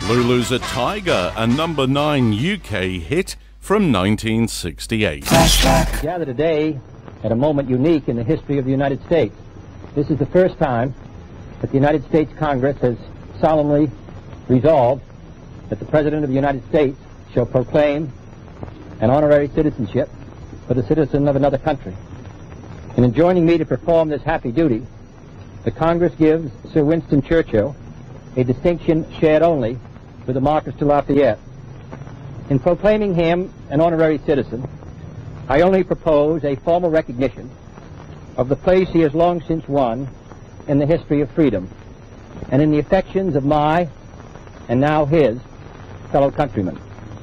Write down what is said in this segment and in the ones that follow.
Lulu's a Tiger, a number 9 UK hit from 1968. Gather today at a moment unique in the history of the United States. This is the first time that the United States Congress has solemnly resolved that the President of the United States shall proclaim an honorary citizenship for the citizen of another country. In enjoining me to perform this happy duty, the Congress gives Sir Winston Churchill a distinction shared only with the Marquis de Lafayette. In proclaiming him an honorary citizen, I only propose a formal recognition of the place he has long since won in the history of freedom and in the affections of my, and now his, fellow countrymen.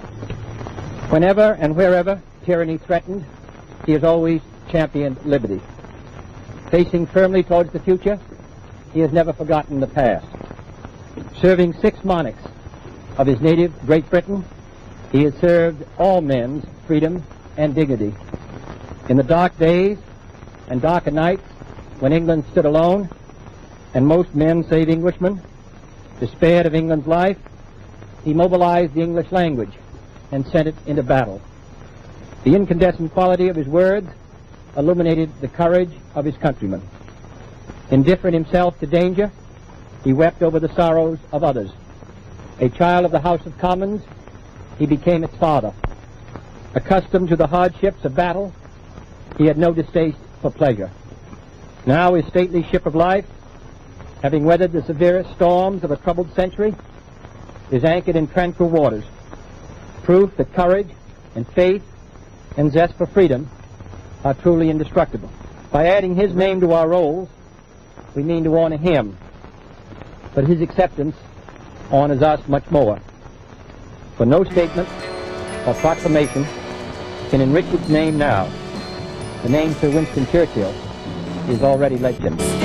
Whenever and wherever tyranny threatened, he has always championed liberty. Facing firmly towards the future, he has never forgotten the past. Serving 6 monarchs of his native Great Britain, he has served all men's freedom and dignity. In the dark days and darker nights when England stood alone and most men, save Englishmen, despaired of England's life, he mobilized the English language and sent it into battle. The incandescent quality of his words illuminated the courage of his countrymen. Indifferent himself to danger, he wept over the sorrows of others. A child of the House of Commons, he became its father. Accustomed to the hardships of battle, he had no distaste for pleasure. Now his stately ship of life, having weathered the severest storms of a troubled century, is anchored in tranquil waters, proof that courage and faith and zest for freedom are truly indestructible. By adding his name to our rolls, we mean to honor him, but his acceptance honors us much more. For no statement or proclamation can enrich its name now. The name Sir Winston Churchill is already legend.